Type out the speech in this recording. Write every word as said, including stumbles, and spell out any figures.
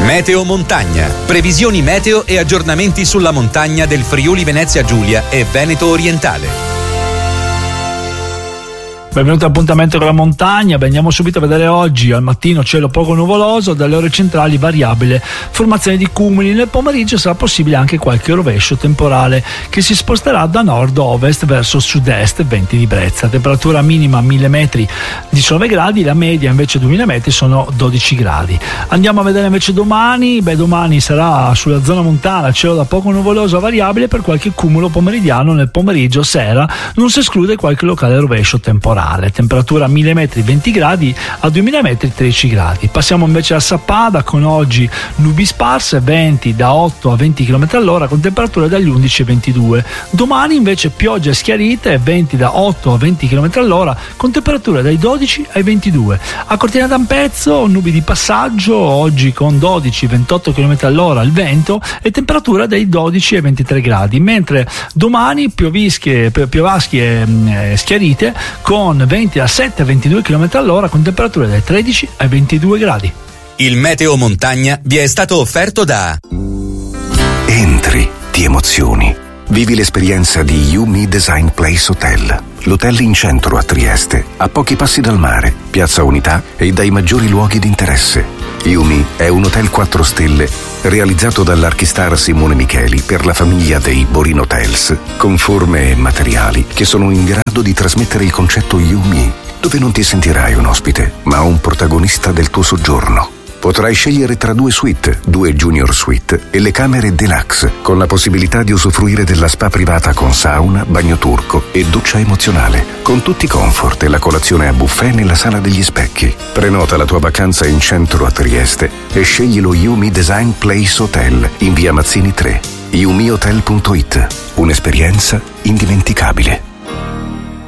Meteo Montagna. Previsioni meteo e aggiornamenti sulla montagna del Friuli Venezia Giulia e Veneto Orientale. Benvenuti all'appuntamento con la montagna. Beh, andiamo subito a vedere oggi. Al mattino cielo poco nuvoloso, dalle ore centrali variabile formazione di cumuli. Nel pomeriggio sarà possibile anche qualche rovescio temporale che si sposterà da nord-ovest verso sud-est, venti di brezza. Temperatura minima mille metri diciannove gradi, la media invece duemila metri sono dodici gradi. Andiamo a vedere invece domani. Beh, domani sarà sulla zona montana cielo da poco nuvoloso a variabile per qualche cumulo pomeridiano. Nel pomeriggio sera non si esclude qualche locale rovescio temporale. Temperatura mille metri venti gradi, a duemila metri tredici gradi. Passiamo invece a Sappada con oggi nubi sparse, venti da otto a venti chilometri all'ora con temperature dagli undici ai ventidue. Domani invece piogge schiarite, venti da otto a venti chilometri all'ora con temperature dai dodici ai ventidue. A Cortina d'Ampezzo nubi di passaggio, oggi con dodici ventotto chilometri all'ora il vento e temperatura dai dodici ai ventitré gradi, mentre domani piovische, piovasche eh, schiarite con venti da sette a ventidue chilometri all'ora con temperature dai tredici ai ventidue gradi. Il Meteo Montagna vi è stato offerto da Entri, ti emozioni. Vivi l'esperienza di Yumi Design Place Hotel, l'hotel in centro a Trieste, a pochi passi dal mare, Piazza Unità e dai maggiori luoghi di interesse. Yumi è un hotel quattro stelle realizzato dall'archistar Simone Micheli per la famiglia dei Borin Hotels, con forme e materiali che sono in grado di trasmettere il concetto Yumi, dove non ti sentirai un ospite, ma un protagonista del tuo soggiorno. Potrai scegliere tra due suite, due junior suite e le camere deluxe, con la possibilità di usufruire della spa privata con sauna, bagno turco e doccia emozionale, con tutti i comfort e la colazione a buffet nella sala degli specchi. Prenota la tua vacanza in centro a Trieste e scegli lo Yumi Design Place Hotel in via Mazzini tre. yumi hotel punto it. Un'esperienza indimenticabile.